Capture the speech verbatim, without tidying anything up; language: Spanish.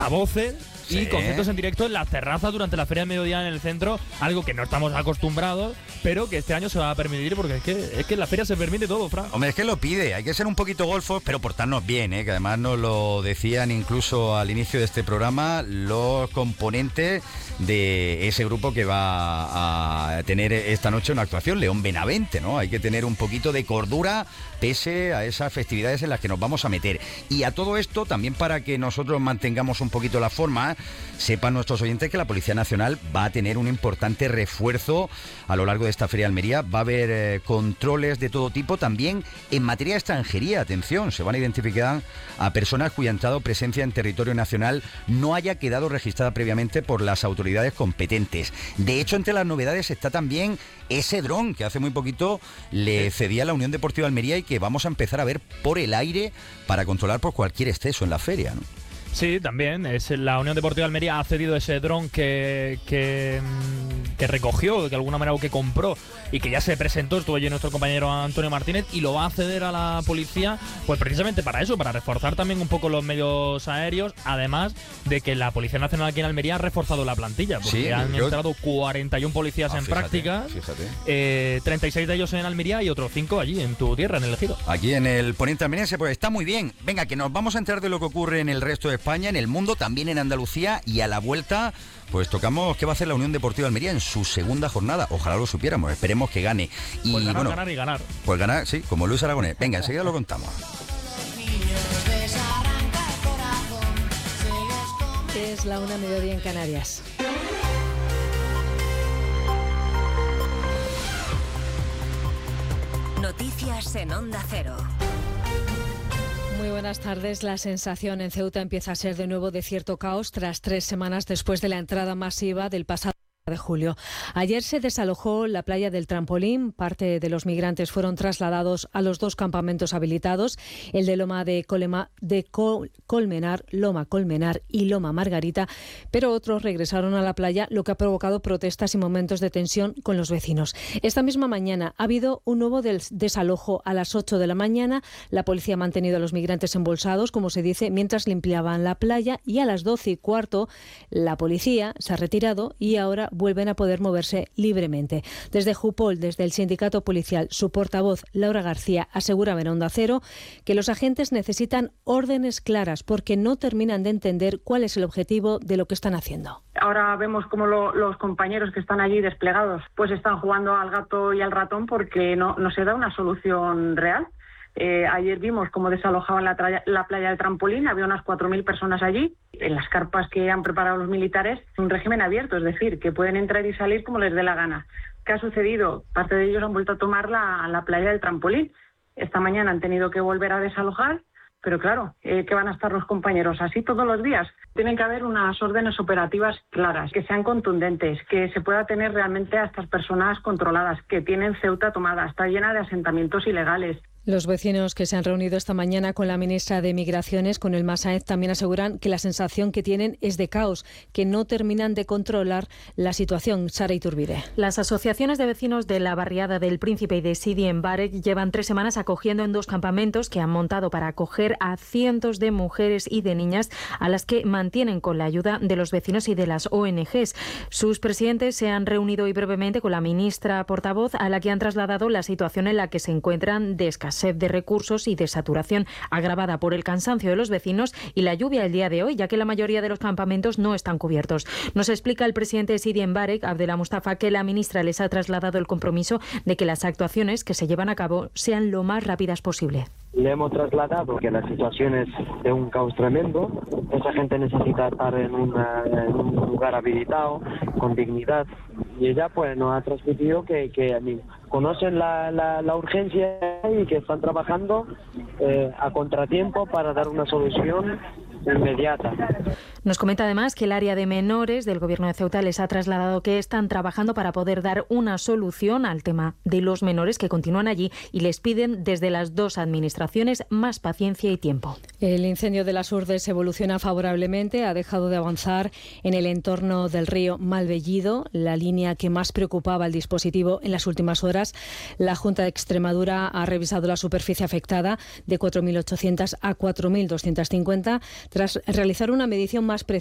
a voces y Sí. conciertos en directo en las terrazas durante la Feria del Mediodía en el centro, algo que no estamos acostumbrados, pero que este año se va a permitir porque es que, es que en la feria se permite todo, Fran. Hombre, es que lo pide, hay que ser un poquito golfos, pero portarnos bien, ¿eh? Que además nos lo decían incluso al inicio de este programa los componentes de ese grupo que va a tener esta noche una actuación, León Benavente, ¿no? Hay que tener un poquito de cordura pese a esas festividades en las que nos vamos a meter. Y a todo esto, también para que nosotros mantengamos un poquito la forma, sepan nuestros oyentes que la Policía Nacional va a tener un importante refuerzo a lo largo de esta Feria de Almería. Va a haber eh, controles de todo tipo, también en materia de extranjería. Atención, se van a identificar a personas cuya entrada o presencia en territorio nacional no haya quedado registrada previamente por las autoridades competentes. De hecho, entre las novedades está también ese dron que hace muy poquito le cedía la Unión Deportiva Almería y que vamos a empezar a ver por el aire para controlar por cualquier exceso en la feria, ¿no? Sí, también. Es la Unión Deportiva Almería ha cedido ese dron que, que, que recogió, de alguna manera, o que compró y que ya se presentó. Estuvo allí nuestro compañero Antonio Martínez y lo va a ceder a la policía, pues precisamente para eso, para reforzar también un poco los medios aéreos, además de que la Policía Nacional aquí en Almería ha reforzado la plantilla, porque Sí, han yo... entrado cuarenta y uno policías ah, en fíjate, prácticas, fíjate. Eh, treinta y seis de ellos en Almería y otros cinco allí en tu tierra, en el Ejido. Aquí en el Poniente Almeriense, pues está muy bien. Venga, que nos vamos a enterar de lo que ocurre en el resto de España, en el mundo, también en Andalucía, y a la vuelta pues tocamos qué va a hacer la Unión Deportiva Almería en su segunda jornada. Ojalá lo supiéramos, esperemos que gane. Y pues ganar, bueno, ganar y ganar. Pues ganar, sí, como Luis Aragonés. Venga, enseguida lo contamos. Es la una, mediodía en Canarias. Noticias en Onda Cero. Muy buenas tardes. La sensación en Ceuta empieza a ser de nuevo de cierto caos tras tres semanas después de la entrada masiva del pasado de julio. Ayer se desalojó la playa del Trampolín. Parte de los migrantes fueron trasladados a los dos campamentos habilitados, el de Loma de, Colema, de Col, Colmenar, Loma Colmenar y Loma Margarita, pero otros regresaron a la playa, lo que ha provocado protestas y momentos de tensión con los vecinos. Esta misma mañana ha habido un nuevo des- desalojo a las ocho de la mañana. La policía ha mantenido a los migrantes embolsados, como se dice, mientras limpiaban la playa, y a las doce y cuarto la policía se ha retirado y ahora vuelven a poder moverse libremente. Desde Jupol, desde el sindicato policial, su portavoz, Laura García, asegura en Onda Cero que los agentes necesitan órdenes claras porque no terminan de entender cuál es el objetivo de lo que están haciendo. Ahora vemos cómo lo, los compañeros que están allí desplegados pues están jugando al gato y al ratón porque no, no se da una solución real. Eh, ayer vimos cómo desalojaban la, traya, la playa del Trampolín, había unas cuatro mil personas allí. En las carpas que han preparado los militares, un régimen abierto, es decir, que pueden entrar y salir como les dé la gana. ¿Qué ha sucedido? Parte de ellos han vuelto a tomar la, la playa del Trampolín. Esta mañana han tenido que volver a desalojar, pero claro, eh, ¿qué van a estar los compañeros? ¿Así todos los días? Tienen que haber unas órdenes operativas claras, que sean contundentes, que se pueda tener realmente a estas personas controladas, que tienen Ceuta tomada, está llena de asentamientos ilegales. Los vecinos que se han reunido esta mañana con la ministra de Migraciones, con Elma Sáenz, también aseguran que la sensación que tienen es de caos, que no terminan de controlar la situación. Sara Iturbide. Las asociaciones de vecinos de la barriada del Príncipe y de Sidi en Barek llevan tres semanas acogiendo en dos campamentos que han montado para acoger a cientos de mujeres y de niñas a las que mantienen con la ayuda de los vecinos y de las O N Ges. Sus presidentes se han reunido hoy brevemente con la ministra portavoz, a la que han trasladado la situación en la que se encuentran de escasez de recursos y de saturación agravada por el cansancio de los vecinos y la lluvia el día de hoy, ya que la mayoría de los campamentos no están cubiertos. Nos explica el presidente de Sidi en Barek, Abdela Mustafa, que la ministra les ha trasladado el compromiso de que las actuaciones que se llevan a cabo sean lo más rápidas posible. Le hemos trasladado que la situación es de un caos tremendo. Esa gente necesita estar en, una, en un lugar habilitado, con dignidad. Y ella pues nos ha transmitido que, que conocen la, la, la urgencia y que están trabajando eh, a contratiempo para dar una solución inmediata. Nos comenta además que el área de menores del Gobierno de Ceuta les ha trasladado que están trabajando para poder dar una solución al tema de los menores que continúan allí y les piden desde las dos administraciones más paciencia y tiempo. El incendio de las Urdes evoluciona favorablemente, ha dejado de avanzar en el entorno del río Malvellido, la línea que más preocupaba al dispositivo en las últimas horas. La Junta de Extremadura ha revisado la superficie afectada de cuatro mil ochocientas a cuatro mil doscientas cincuenta. tras realizar una medición más precisa